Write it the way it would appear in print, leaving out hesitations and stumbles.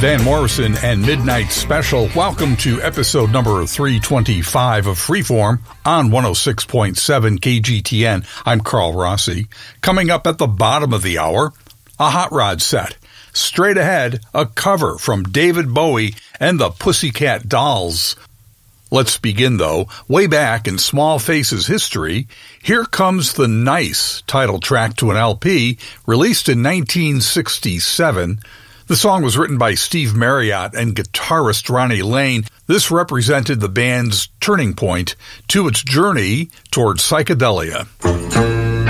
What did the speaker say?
Van Morrison and Midnight Special. Welcome to episode number 325 of Freeform on 106.7 KGTN. I'm Carl Rossi. Coming up at the bottom of the hour, a Hot Rod set. Straight ahead, a cover from David Bowie and the Pussycat Dolls. Let's begin, though, way back in Small Faces history. Here Comes the Nice, title track to an LP released in 1967. The song was written by Steve Marriott and guitarist Ronnie Lane. This represented the band's turning point to its journey towards psychedelia.